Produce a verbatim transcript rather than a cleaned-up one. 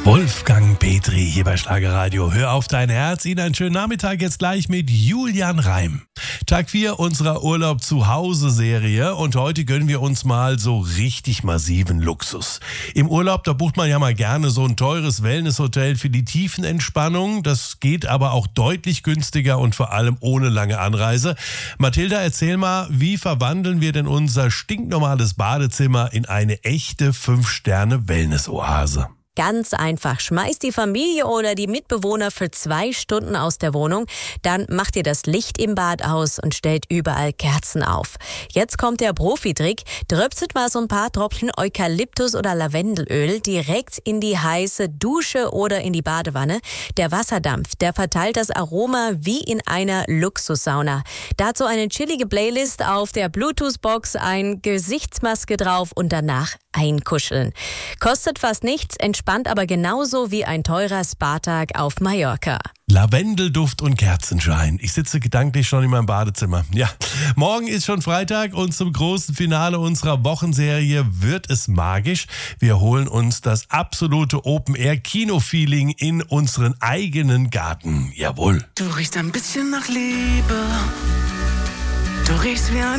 Wolfgang Petri hier bei Schlagerradio. Hör auf dein Herz. Ihnen einen schönen Nachmittag jetzt gleich mit Julian Reim. Tag vier unserer Urlaub zu Hause Serie und heute gönnen wir uns mal so richtig massiven Luxus. Im Urlaub, da bucht man ja mal gerne so ein teures Wellnesshotel für die Tiefenentspannung. Das geht aber auch deutlich günstiger und vor allem ohne lange Anreise. Mathilda, erzähl mal, wie verwandeln wir denn unser stinknormales Badezimmer in eine echte fünf Sterne Wellness-Oase? Ganz einfach. Schmeißt die Familie oder die Mitbewohner für zwei Stunden aus der Wohnung, dann macht ihr das Licht im Bad aus und stellt überall Kerzen auf. Jetzt kommt der Profi-Trick. Dröpselt mal so ein paar Tropfen Eukalyptus- oder Lavendelöl direkt in die heiße Dusche oder in die Badewanne. Der Wasserdampf, der verteilt das Aroma wie in einer Luxussauna. Dazu eine chillige Playlist auf der Bluetooth-Box, ein Gesichtsmaske drauf und danach einkuscheln. Kostet fast nichts, entspannt aber genauso wie ein teurer Spa-Tag auf Mallorca. Lavendelduft und Kerzenschein. Ich sitze gedanklich schon in meinem Badezimmer. Ja, morgen ist schon Freitag und zum großen Finale unserer Wochenserie wird es magisch. Wir holen uns das absolute Open-Air-Kino-Feeling in unseren eigenen Garten. Jawohl. Du riechst ein bisschen nach Liebe. Du riechst wie ein